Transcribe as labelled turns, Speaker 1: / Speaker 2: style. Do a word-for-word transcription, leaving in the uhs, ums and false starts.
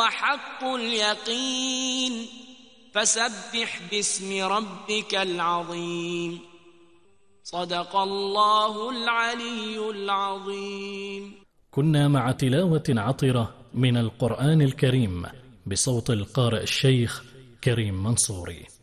Speaker 1: وحق اليقين فسبح باسم ربك العظيم. صدق الله العلي العظيم.
Speaker 2: كنا مع تلاوة عطرة من القرآن الكريم بصوت القارئ الشيخ كريم منصوري.